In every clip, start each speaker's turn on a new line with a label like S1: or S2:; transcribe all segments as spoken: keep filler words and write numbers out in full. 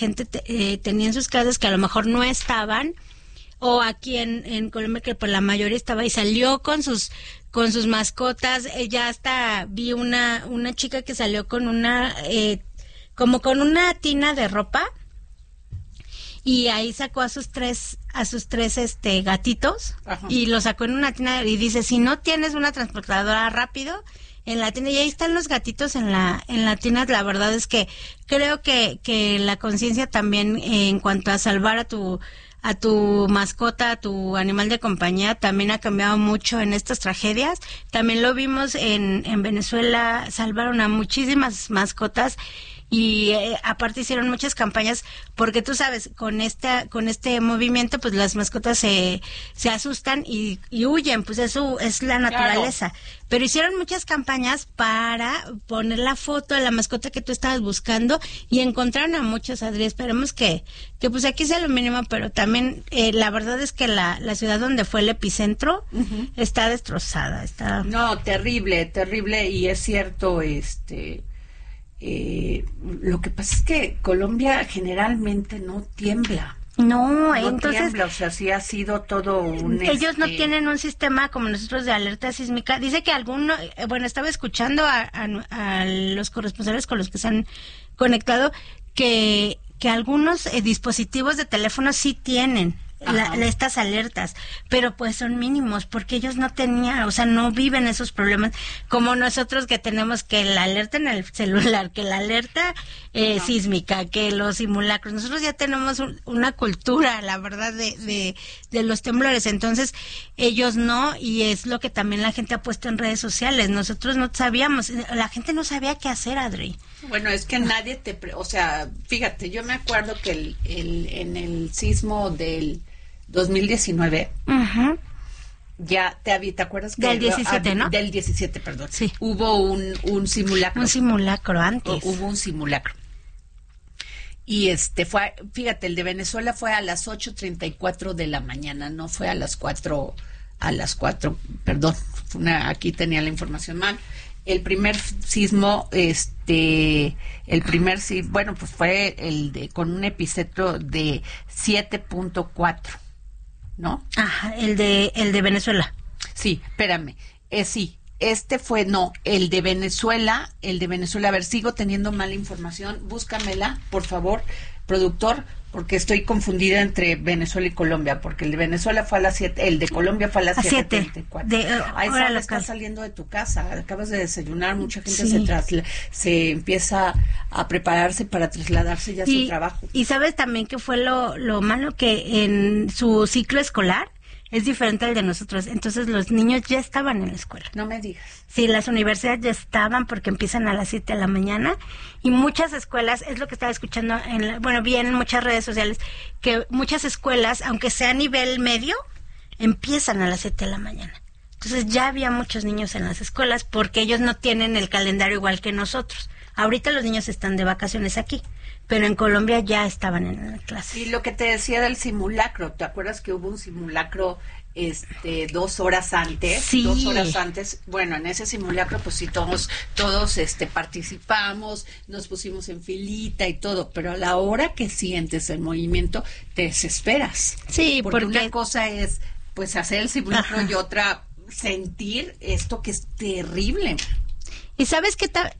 S1: gente te, eh, tenía en sus casas que a lo mejor no estaban, o aquí en, en Colombia que pues la mayoría estaba y salió con sus con sus mascotas. Ella hasta vi una una chica que salió con una eh, como con una tina de ropa y ahí sacó a sus tres a sus tres este gatitos. Ajá. Y los sacó en una tina y dice, si no tienes una transportadora rápido en la tina, y ahí están los gatitos en la en la tina. La verdad es que creo que que la conciencia también eh, en cuanto a salvar a tu a tu mascota, a tu animal de compañía, también ha cambiado mucho en estas tragedias. También lo vimos en en Venezuela, salvaron a muchísimas mascotas. Y eh, aparte hicieron muchas campañas, porque tú sabes, con esta con este movimiento, pues las mascotas se se asustan y, y huyen, pues eso es la naturaleza. Claro. Pero hicieron muchas campañas para poner la foto de la mascota que tú estabas buscando y encontraron a muchos, Adri. Esperemos que que pues aquí sea lo mínimo, pero también eh, la verdad es que la la ciudad donde fue el epicentro uh-huh. está destrozada, está.
S2: No, terrible, terrible, y es cierto, este. Eh, lo que pasa es que Colombia generalmente no tiembla.
S1: No,
S2: no
S1: entonces
S2: tiembla, o sea, sí ha sido todo un...
S1: Ellos
S2: este...
S1: no tienen un sistema como nosotros de alerta sísmica. Dice que alguno, bueno, estaba escuchando a, a, a los corresponsales con los que se han conectado que, que algunos eh, dispositivos de teléfono sí tienen La, la, estas alertas, pero pues son mínimos, porque ellos no tenían, o sea, no viven esos problemas como nosotros, que tenemos que la alerta en el celular, que la alerta eh, no. sísmica, que los simulacros. Nosotros ya tenemos un, una cultura, la verdad, de, de, de los temblores. Entonces ellos no, y es lo que también la gente ha puesto en redes sociales. Nosotros no sabíamos, la gente no sabía qué hacer, Adri.
S2: Bueno, es que nadie te, pre- o sea, fíjate, yo me acuerdo que el, el en el sismo del dos mil diecinueve, uh-huh. ya te, ¿te acuerdas? Que
S1: del diecisiete,
S2: ah,
S1: ¿no?
S2: Del diecisiete, perdón.
S1: Sí.
S2: Hubo un, un simulacro.
S1: Un simulacro antes.
S2: Hubo un simulacro. Y este fue, fíjate, el de Venezuela fue a las ocho treinta y cuatro de la mañana, no fue a las cuatro, a las cuatro, perdón, una, aquí tenía la información mal. El primer sismo, este, el primer sismo, bueno, pues fue el de, con un epicentro de siete punto cuatro, ¿no?
S1: Ajá, el de, el de Venezuela.
S2: Sí, espérame, eh, sí, este fue, no, el de Venezuela, el de Venezuela, a ver, sigo teniendo mala información, búscamela, por favor, productor, porque estoy confundida entre Venezuela y Colombia, porque el de Venezuela fue a las siete, el de Colombia fue a las siete treinta y cuatro. Ahí sale, estás saliendo de tu casa, acabas de desayunar, mucha gente sí. se trasla, se empieza a prepararse para trasladarse ya a
S1: y,
S2: su trabajo.
S1: Y sabes también que fue lo, lo malo, que en su ciclo escolar es diferente al de nosotros, entonces los niños ya estaban en la escuela.
S2: No me digas.
S1: Sí, las universidades ya estaban, porque empiezan a las siete de la mañana, y muchas escuelas, es lo que estaba escuchando, en la, bueno, vi en muchas redes sociales, que muchas escuelas, aunque sea a nivel medio, empiezan a las siete de la mañana. Entonces ya había muchos niños en las escuelas, porque ellos no tienen el calendario igual que nosotros. Ahorita los niños están de vacaciones aquí, pero en Colombia ya estaban en la clase.
S2: Y lo que te decía del simulacro, ¿te acuerdas que hubo un simulacro este dos horas antes?
S1: Sí.
S2: Dos horas antes. Bueno, en ese simulacro, pues sí, todos, todos este participamos, nos pusimos en filita y todo, pero a la hora que sientes el movimiento, te desesperas.
S1: Sí,
S2: porque,
S1: porque...
S2: una cosa es, pues, hacer el simulacro Ajá. y otra, sentir esto que es terrible.
S1: ¿Y sabes qué tal?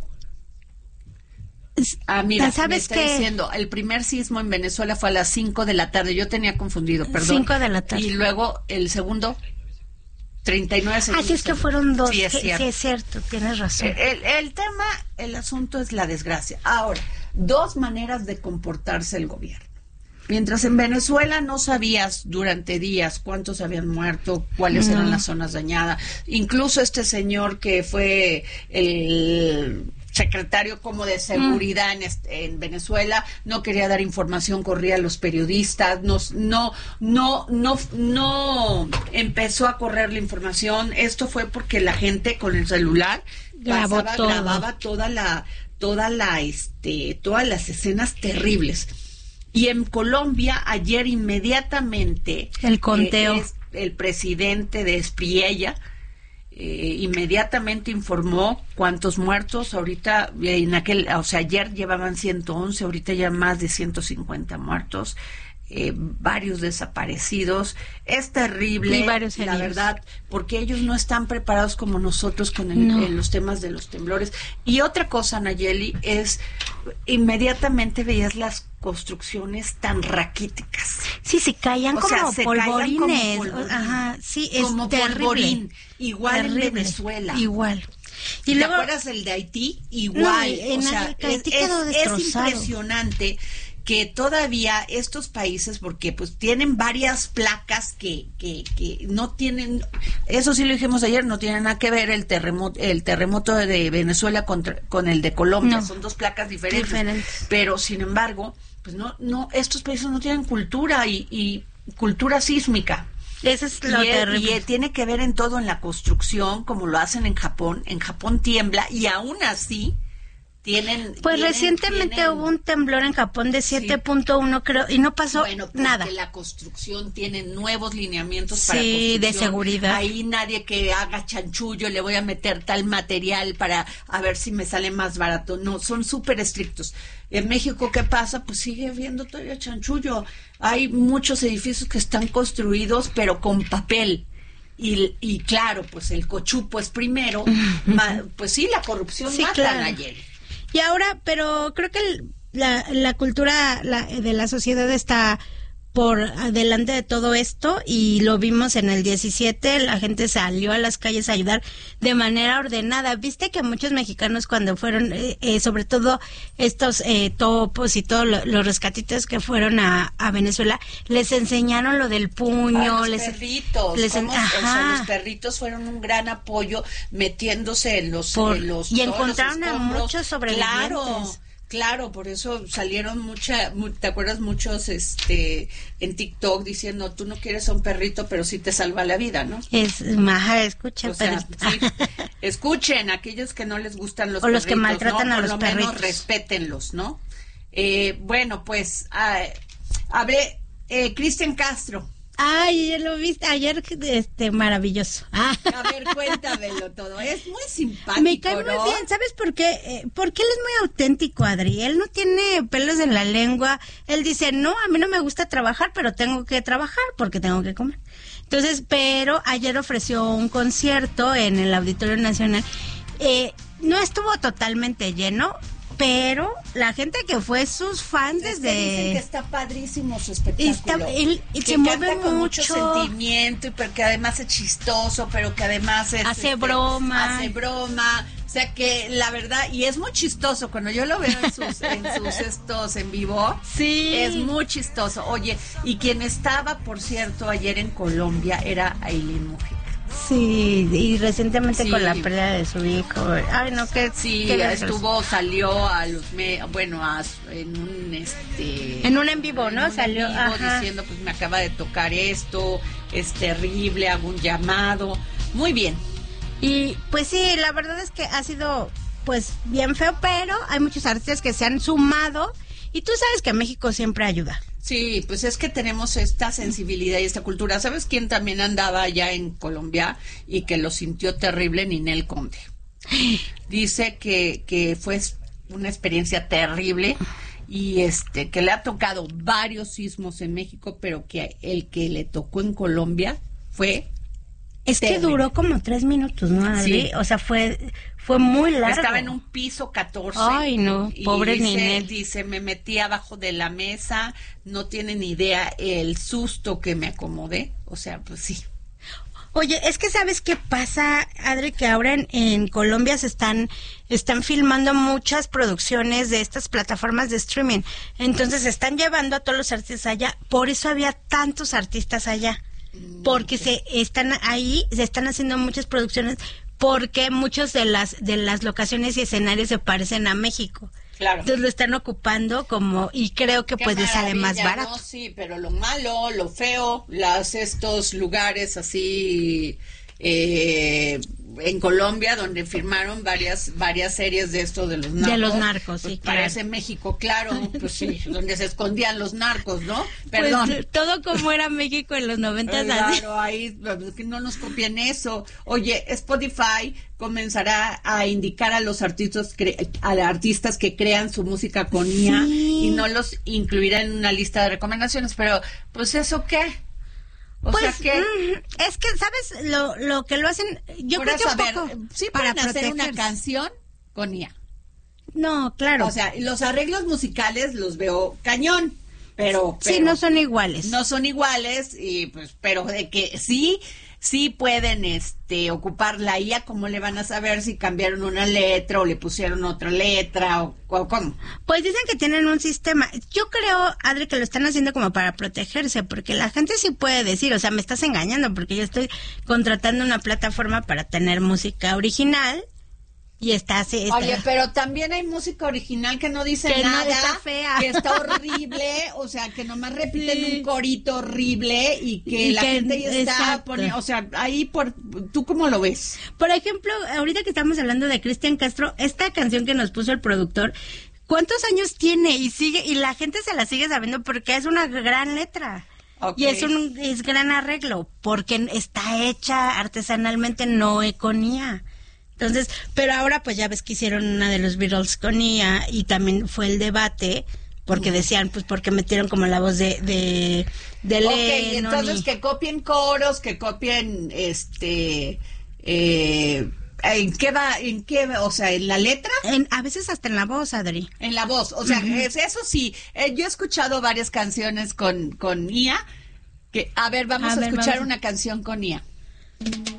S2: Ah, mira,
S1: ¿sabes
S2: me está
S1: que
S2: diciendo, el primer sismo en Venezuela fue a las cinco de la tarde, yo tenía confundido, perdón.
S1: cinco de la tarde.
S2: Y luego el segundo, treinta y nueve segundos.
S1: Así es que fueron dos.
S2: Sí, es
S1: sí,
S2: cierto.
S1: Sí, es cierto, tienes razón.
S2: El, el, el tema, el asunto es la desgracia. Ahora, dos maneras de comportarse el gobierno. Mientras en Venezuela no sabías durante días cuántos habían muerto, cuáles no. eran las zonas dañadas, incluso este señor que fue el secretario como de seguridad mm. en, este, en Venezuela no quería dar información, corría a los periodistas, no, no, no, no, no empezó a correr la información. Esto fue porque la gente con el celular
S1: Grabó
S2: pasaba,
S1: todo.
S2: grababa toda la, toda la, este, todas las escenas terribles. Y en Colombia ayer inmediatamente
S1: el conteo,
S2: eh, el presidente de Espriella eh, inmediatamente informó cuántos muertos. Ahorita, en aquel, o sea, ayer llevaban ciento once, ahorita ya más de ciento cincuenta muertos. Eh, varios desaparecidos. Es terrible,
S1: y varios
S2: la
S1: heridos.
S2: verdad, porque ellos no están preparados como nosotros con el,
S1: No.
S2: en los temas de los temblores. Y otra cosa, Nayeli, es inmediatamente veías las construcciones tan raquíticas.
S1: Sí, se caían
S2: O
S1: como
S2: sea, se caían como
S1: polvorines.
S2: polvorín.
S1: Ajá, sí, es
S2: Como
S1: terrible.
S2: polvorín. Igual
S1: Terrible.
S2: en Venezuela.
S1: Igual.
S2: ¿Y
S1: Y
S2: ¿Te
S1: luego,
S2: acuerdas el de Haití? Igual.
S1: No, en
S2: o sea,
S1: Haití
S2: es,
S1: quedó
S2: es- es
S1: destrozado.
S2: impresionante que todavía estos países, porque pues tienen varias placas que, que, que no tienen, eso sí lo dijimos ayer, no tienen nada que ver el terremoto, el terremoto de Venezuela contra, con el de Colombia,
S1: No.
S2: son dos placas diferentes,
S1: Diferentes.
S2: pero sin embargo, pues no, no, estos países no tienen cultura y, y cultura sísmica.
S1: eso es lo
S2: Y, eh,
S1: terrible.
S2: y, eh, tiene que ver en todo, en la construcción, como lo hacen en Japón. En Japón tiembla y aún así tienen...
S1: Pues
S2: tienen-
S1: recientemente
S2: tienen-
S1: hubo un temblor en Japón de siete punto uno, creo, y no pasó
S2: Bueno, porque
S1: nada.
S2: la construcción tiene nuevos lineamientos
S1: Sí,
S2: para construcción.
S1: de seguridad.
S2: Ahí nadie que haga chanchullo, le voy a meter tal material para a ver si me sale más barato. No, son súper estrictos. En México, ¿qué pasa? Pues sigue habiendo todavía chanchullo. Hay muchos edificios que están construidos, pero con papel. Y, y claro, pues el cochupo es primero. ma- pues sí, la corrupción
S1: Sí,
S2: mata,
S1: claro.
S2: Nayeli.
S1: Y ahora, pero creo que el- la, la cultura la- de la sociedad está por delante de todo esto y lo vimos en el diecisiete, la gente salió a las calles a ayudar de manera ordenada. Viste que muchos mexicanos cuando fueron, eh, eh, sobre todo estos eh, topos y todos lo- los rescatitos que fueron a, a Venezuela, les enseñaron lo del puño,
S2: A los
S1: les,
S2: perritos,
S1: les en-
S2: cómo- o sea,
S1: ajá.
S2: los perritos fueron un gran apoyo metiéndose en los,
S1: Por-
S2: en los
S1: y
S2: todos los
S1: encontraron a
S2: escombros.
S1: muchos sobrevivientes.
S2: Claro, claro, por eso salieron mucha, mu- ¿te acuerdas? Muchos este en TikTok diciendo, tú no quieres a un perrito, pero sí te salva la vida, ¿no?
S1: Es, maja, escucha,
S2: O sea,
S1: pero-
S2: sí. Escuchen, aquellos que no les gustan los
S1: O los que
S2: perritos,
S1: maltratan
S2: ¿no?
S1: a
S2: Por
S1: los
S2: lo menos
S1: perritos.
S2: respétenlos, ¿no? Eh, bueno, pues, ah, hablé, eh, Cristian Castro.
S1: Ay, ya lo viste ayer, este, maravilloso. Ah.
S2: A ver, cuéntamelo todo. Es muy simpático,
S1: Me cae muy
S2: ¿no?
S1: bien, ¿sabes por qué? Eh, porque él es muy auténtico, Adri. Él no tiene pelos en la lengua. Él dice, no, a mí no me gusta trabajar, pero tengo que trabajar porque tengo que comer. Entonces, pero ayer ofreció un concierto en el Auditorio Nacional. Eh, no estuvo totalmente lleno, pero la gente que fue sus fans
S2: Es que
S1: desde...
S2: dicen que está padrísimo su espectáculo.
S1: Está- él- él
S2: que
S1: se mueve
S2: canta con mucho
S1: mucho.
S2: sentimiento, y pero que además es chistoso, pero que además es,
S1: Hace
S2: este,
S1: broma.
S2: hace broma. O sea que la verdad, y es muy chistoso cuando yo lo veo en sus, en sus estos en vivo.
S1: Sí.
S2: Es muy chistoso. Oye, y quien estaba, por cierto, ayer en Colombia era Aileen Mujica.
S1: Sí, y recientemente
S2: Sí.
S1: con la pelea de su hijo. Ay, no, que
S2: Sí,
S1: qué desgracia.
S2: estuvo, salió a los, me, bueno, a, en un, este...
S1: En un en vivo, ¿no?
S2: en un
S1: Salió,
S2: en vivo
S1: ajá.
S2: diciendo, pues me acaba de tocar esto, es terrible, hago un llamado. Muy bien.
S1: Y pues sí, la verdad es que ha sido pues bien feo, pero hay muchos artistas que se han sumado y tú sabes que México siempre ayuda.
S2: Sí, pues es que tenemos esta sensibilidad y esta cultura. ¿Sabes quién también andaba allá en Colombia y que lo sintió terrible? Ninel Conde. Dice que, que fue una experiencia terrible y este que le ha tocado varios sismos en México, pero que el que le tocó en Colombia fue
S1: Es que
S2: terrible.
S1: duró como tres minutos, ¿no, Adri?
S2: Sí.
S1: O sea, fue fue muy largo.
S2: Estaba en un piso catorce.
S1: Ay, no,
S2: y
S1: pobre
S2: dice,
S1: Ninel.
S2: Dice, me metí abajo de la mesa, no tienen idea el susto que me acomodé. O sea, pues sí.
S1: Oye, es que ¿sabes qué pasa, Adri? Que ahora en, en Colombia se están, están filmando muchas producciones de estas plataformas de streaming. Entonces se están llevando a todos los artistas allá. Por eso había tantos artistas allá. Porque se están ahí, se están haciendo muchas producciones, porque muchos de las, de las locaciones y escenarios se parecen a México.
S2: Claro.
S1: Entonces lo están ocupando como, y creo que
S2: Qué
S1: pues les sale más
S2: maravilla,
S1: barato.
S2: ¿no? Sí, pero lo malo, lo feo, las estos lugares así, eh, en Colombia, donde firmaron varias varias series de esto de los narcos.
S1: De los narcos,
S2: pues
S1: sí,
S2: parece
S1: claro.
S2: México, claro, pues sí, donde se escondían los narcos, ¿no? Perdón.
S1: Pues, todo como era México en los noventas.
S2: Claro, ahí que no nos copien eso. Oye, Spotify comenzará a indicar a los artistas cre- a los artistas que crean su música con I A
S1: Sí.
S2: y no los incluirá en una lista de recomendaciones, pero pues eso qué. O
S1: Pues
S2: sea que
S1: mm, es que sabes lo lo que lo hacen, yo
S2: por
S1: creo que
S2: eso,
S1: un
S2: a ver,
S1: poco
S2: sí
S1: para
S2: pueden hacer una
S1: protegerse.
S2: canción con I A.
S1: No, claro.
S2: O sea, los arreglos musicales los veo cañón, pero, pero
S1: sí, no son iguales.
S2: no son iguales y pues, pero de que sí, sí pueden, este, ocupar la I A, ¿cómo le van a saber si cambiaron una letra o le pusieron otra letra o, o cómo?
S1: Pues dicen que tienen un sistema. Yo creo, Adri, que lo están haciendo como para protegerse, porque la gente sí puede decir, o sea, me estás engañando, porque yo estoy contratando una plataforma para tener música original y está así. Está,
S2: Oye, pero también hay música original que no dice
S1: Que no,
S2: nada,
S1: está fea.
S2: que está horrible, o sea, que nomás repiten
S1: Sí.
S2: un corito horrible y que
S1: Y
S2: la
S1: que-
S2: gente ya está
S1: exacto.
S2: poniendo, o sea, ahí por, ¿tú cómo lo ves?
S1: Por ejemplo, ahorita que estamos hablando de Cristian Castro, esta canción que nos puso el productor, ¿cuántos años tiene? Y sigue, y la gente se la sigue sabiendo porque es una gran letra.
S2: Ok.
S1: Y es un es gran arreglo, porque está hecha artesanalmente, no con I A. Entonces, pero ahora pues ya ves que hicieron una de los Beatles con I A y también fue el debate, porque decían, pues porque metieron como la voz de de, de
S2: Ok,
S1: Lennon
S2: entonces
S1: y-
S2: que copien coros, que copien, este, eh, ¿en qué va, en qué, va? O sea, en la letra?
S1: en- a veces hasta en la voz, Adri.
S2: En la voz, o sea, es, eso sí, eh, yo he escuchado varias canciones con, con I A, que, a ver, vamos
S1: A
S2: a,
S1: ver,
S2: escuchar
S1: vamos a-
S2: una canción con I A.